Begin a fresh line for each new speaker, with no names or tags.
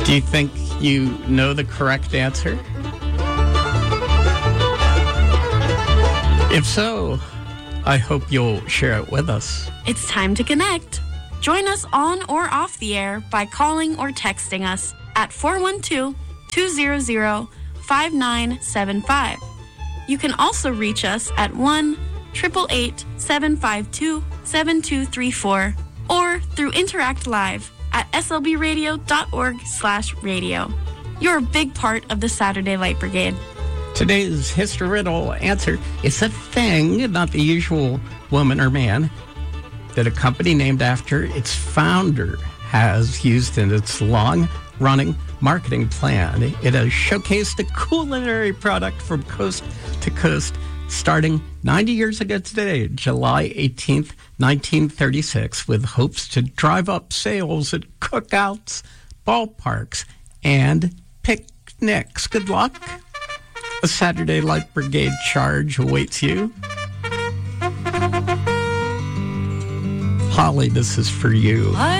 Do you think you know the correct answer? If so, I hope you'll share it with us.
It's time to connect. Join us on or off the air by calling or texting us at 412-200-5975. You can also reach us at 1-888-752-7234 or through Interact Live at slbradio.org/radio. You're a big part of the Saturday Light Brigade.
Today's History Riddle answer is a thing, not the usual woman or man, that a company named after its founder has used in its long-running marketing plan. It has showcased a culinary product from coast to coast starting 90 years ago today, July 18th, 1936, with hopes to drive up sales at cookouts, ballparks, and picnics. Good luck. A Saturday Light Brigade charge awaits you. Holly, this is for you.